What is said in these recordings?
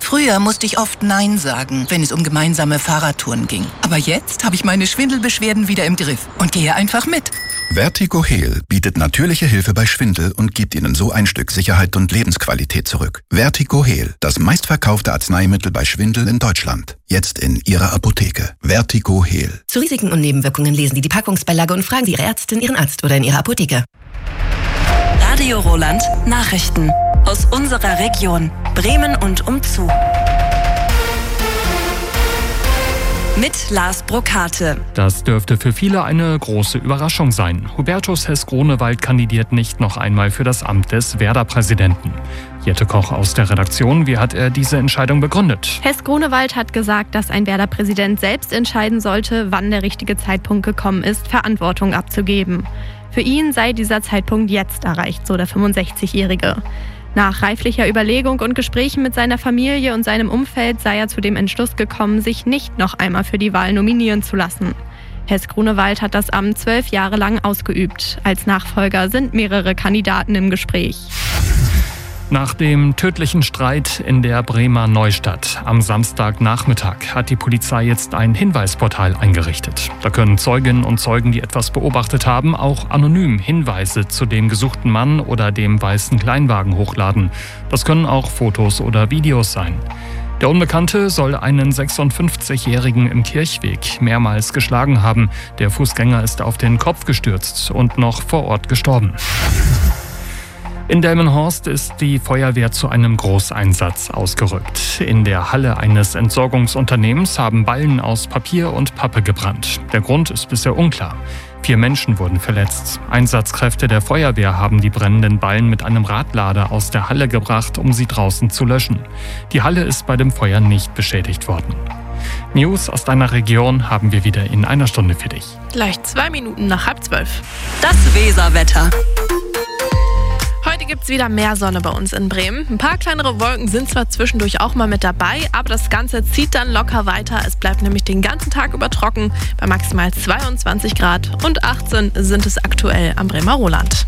Früher musste ich oft Nein sagen, wenn es um gemeinsame Fahrradtouren ging. Aber jetzt habe ich meine Schwindelbeschwerden wieder im Griff und gehe einfach mit. Vertigo Heal bietet natürliche Hilfe bei Schwindel und gibt Ihnen so ein Stück Sicherheit und Lebensqualität zurück. Vertigo Heal, das meistverkaufte Arzneimittel bei Schwindel in Deutschland. Jetzt in Ihrer Apotheke. Vertigo Heal. Zu Risiken und Nebenwirkungen lesen Sie die Packungsbeilage und fragen Sie Ihre Ärztin, Ihren Arzt oder in Ihrer Apotheke. Radio Roland Nachrichten aus unserer Region Bremen und umzu. Mit Lars Brokate. Das dürfte für viele eine große Überraschung sein. Hubertus Hess-Grunewald kandidiert nicht noch einmal für das Amt des Werder-Präsidenten. Jette Koch aus der Redaktion, wie hat er diese Entscheidung begründet? Hess-Grunewald hat gesagt, dass ein Werder-Präsident selbst entscheiden sollte, wann der richtige Zeitpunkt gekommen ist, Verantwortung abzugeben. Für ihn sei dieser Zeitpunkt jetzt erreicht, so der 65-Jährige. Nach reiflicher Überlegung und Gesprächen mit seiner Familie und seinem Umfeld sei er zu dem Entschluss gekommen, sich nicht noch einmal für die Wahl nominieren zu lassen. Hess-Grunewald hat das Amt 12 Jahre lang ausgeübt. Als Nachfolger sind mehrere Kandidaten im Gespräch. Nach dem tödlichen Streit in der Bremer Neustadt am Samstagnachmittag hat die Polizei jetzt ein Hinweisportal eingerichtet. Da können Zeuginnen und Zeugen, die etwas beobachtet haben, auch anonym Hinweise zu dem gesuchten Mann oder dem weißen Kleinwagen hochladen. Das können auch Fotos oder Videos sein. Der Unbekannte soll einen 56-Jährigen im Kirchweg mehrmals geschlagen haben. Der Fußgänger ist auf den Kopf gestürzt und noch vor Ort gestorben. In Delmenhorst ist die Feuerwehr zu einem Großeinsatz ausgerückt. In der Halle eines Entsorgungsunternehmens haben Ballen aus Papier und Pappe gebrannt. Der Grund ist bisher unklar. 4 Menschen wurden verletzt. Einsatzkräfte der Feuerwehr haben die brennenden Ballen mit einem Radlader aus der Halle gebracht, um sie draußen zu löschen. Die Halle ist bei dem Feuer nicht beschädigt worden. News aus deiner Region haben wir wieder in einer Stunde für dich. Gleich 2 Minuten nach 11:30. Das Weserwetter. Heute gibt es wieder mehr Sonne bei uns in Bremen. Ein paar kleinere Wolken sind zwar zwischendurch auch mal mit dabei, aber das Ganze zieht dann locker weiter. Es bleibt nämlich den ganzen Tag über trocken bei maximal 22 Grad und 18 sind es aktuell am Bremer Roland.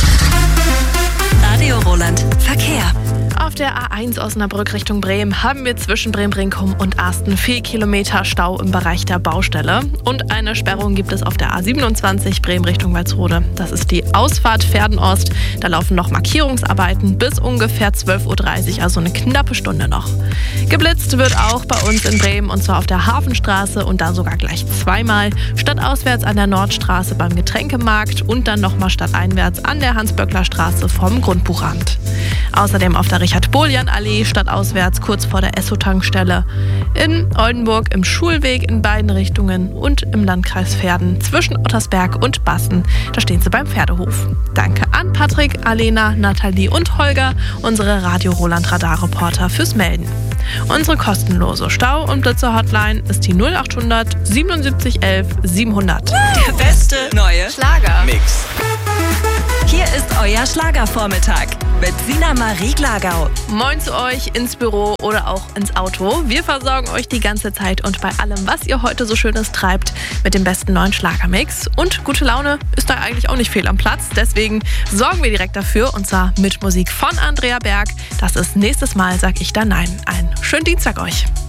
Radio Roland Verkehr. Auf der A1 Osnabrück Richtung Bremen haben wir zwischen Bremen-Brinkum und Asten 4 Kilometer Stau im Bereich der Baustelle. Und eine Sperrung gibt es auf der A27 Bremen Richtung Walsrode. Das ist die Ausfahrt Pferden-Ost. Da laufen noch Markierungsarbeiten bis ungefähr 12:30 Uhr, also eine knappe Stunde noch. Geblitzt wird auch bei uns in Bremen und zwar auf der Hafenstraße und da sogar gleich zweimal. Stadtauswärts an der Nordstraße beim Getränkemarkt und dann nochmal stadteinwärts an der Hans-Böckler-Straße vom Grundbuchamt. Außerdem auf der Richard-Boljan-Allee stadtauswärts kurz vor der Esso-Tankstelle. In Oldenburg im Schulweg in beiden Richtungen und im Landkreis Verden zwischen Ottersberg und Basten. Da stehen sie beim Pferdehof. Danke an Patrick, Alena, Nathalie und Holger, unsere Radio Roland Radar-Reporter fürs Melden. Unsere kostenlose Stau- und Blitzer-Hotline ist die 0800 77 11 700. Der beste neue Schlager-Mix. Hier ist euer Schlagervormittag mit Sina Marie Glagau. Moin zu euch ins Büro oder auch ins Auto. Wir versorgen euch die ganze Zeit und bei allem, was ihr heute so Schönes treibt, mit dem besten neuen Schlagermix. Und gute Laune ist da eigentlich auch nicht fehl am Platz. Deswegen sorgen wir direkt dafür und zwar mit Musik von Andrea Berg. Das ist nächstes Mal, sag ich dann nein. Einen schönen Dienstag euch.